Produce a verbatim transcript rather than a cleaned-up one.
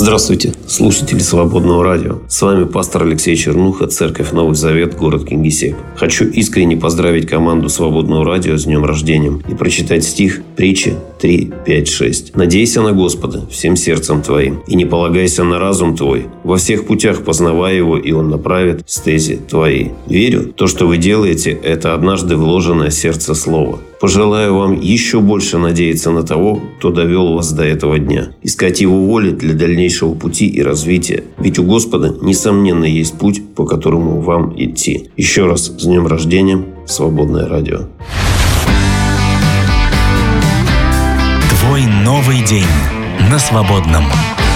Здравствуйте, слушатели Свободного радио. С вами пастор Алексей Чернуха, Церковь Новый Завет, город Кингисепп. Хочу искренне поздравить команду Свободного радио с днем рождения и прочитать стих Притчи три, пять, шесть. «Надейся на Господа всем сердцем твоим, и не полагайся на разум твой. Во всех путях познавай его, и он направит стези твои». Верю, то, что вы делаете, это однажды вложенное в сердце слово. Пожелаю вам еще больше надеяться на того, кто довел вас до этого дня. Искать его воли для дальнейшего пути и развития. Ведь у Господа, несомненно, есть путь, по которому вам идти. Еще раз с днем рождения, Свободное радио. Твой новый день на Свободном.